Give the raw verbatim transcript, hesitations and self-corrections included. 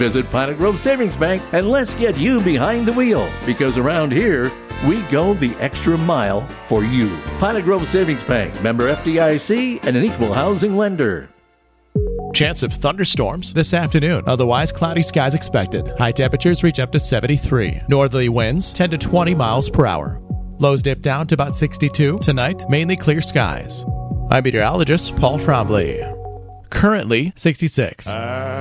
Visit Pilot Grove Savings Bank and let's get you behind the wheel, because around here, we go the extra mile for you. Pilot Grove Savings Bank, member F D I C, and an equal housing lender. Chance of thunderstorms this afternoon. Otherwise, cloudy skies expected. High temperatures reach up to seventy-three. Northerly winds ten to twenty miles per hour. Lows dip down to about sixty-two. Tonight, mainly clear skies. I'm meteorologist Paul Trombley. Currently, sixty-six. Uh.